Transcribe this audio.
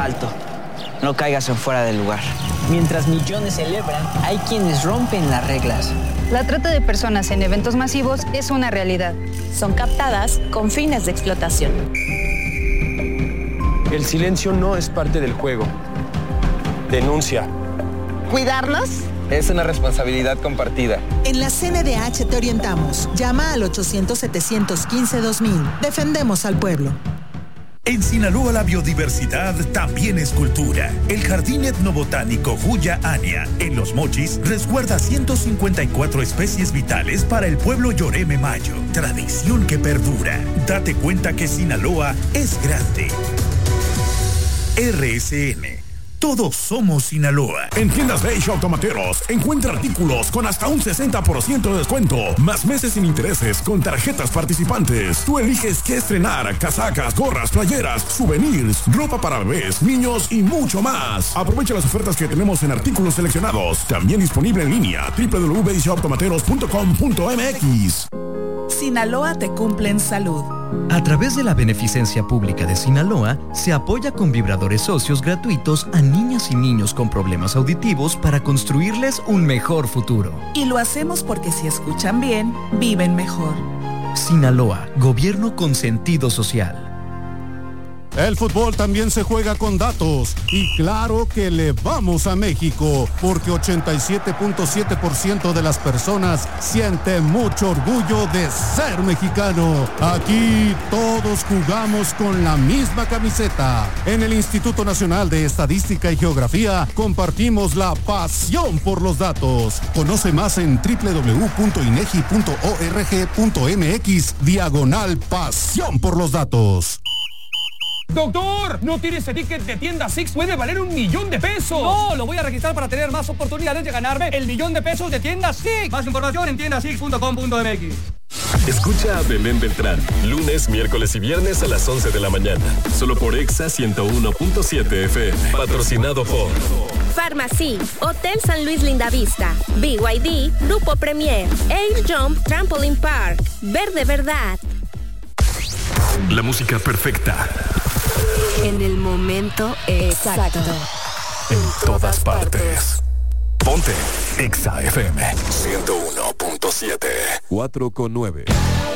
Alto. No caigas en fuera del lugar. Mientras millones celebran, hay quienes rompen las reglas. La trata de personas en eventos masivos es una realidad. Son captadas con fines de explotación. El silencio no es parte del juego. Denuncia. ¿Cuidarnos? Es una responsabilidad compartida. En la CNDH te orientamos. Llama al 800-715-2000. Defendemos al pueblo. En Sinaloa la biodiversidad también es cultura. El Jardín Etnobotánico Huya Ania, en Los Mochis, resguarda 154 especies vitales para el pueblo Yoreme Mayo. Tradición que perdura. Date cuenta que Sinaloa es grande. RSN. Todos somos Sinaloa. En Tiendas Beige Automateros encuentra artículos con hasta un 60% de descuento, más meses sin intereses con tarjetas participantes. Tú eliges qué estrenar: casacas, gorras, playeras, souvenirs, ropa para bebés, niños y mucho más. Aprovecha las ofertas que tenemos en artículos seleccionados. También disponible en línea: www.beigeautomateros.com.mx. Sinaloa te cumple en salud. A través de la beneficencia pública de Sinaloa, se apoya con vibradores socios gratuitos a niñas y niños con problemas auditivos para construirles un mejor futuro. Y lo hacemos porque si escuchan bien, viven mejor. Sinaloa, gobierno con sentido social. El fútbol también se juega con datos y claro que le vamos a México porque 87.7% de las personas sienten mucho orgullo de ser mexicano. Aquí todos jugamos con la misma camiseta. En el Instituto Nacional de Estadística y Geografía compartimos la pasión por los datos. Conoce más en www.inegi.org.mx/pasión por los datos. ¡Doctor! No tire ese ticket de tienda Six, puede valer $1,000,000. No, lo voy a registrar para tener más oportunidades de ganarme el $1,000,000 de tienda Six. Más información en tiendasix.com.mx. Escucha a Belén Beltrán, lunes, miércoles y viernes a las 11 de la mañana. Solo por Exa 101.7 FM. Patrocinado por Pharmacy, Hotel San Luis Lindavista, BYD, Grupo Premier, Air Jump Trampoline Park, Verde Verdad. La música perfecta. En el momento exacto. En todas partes. Ponte Exa FM 101.7. 4:9.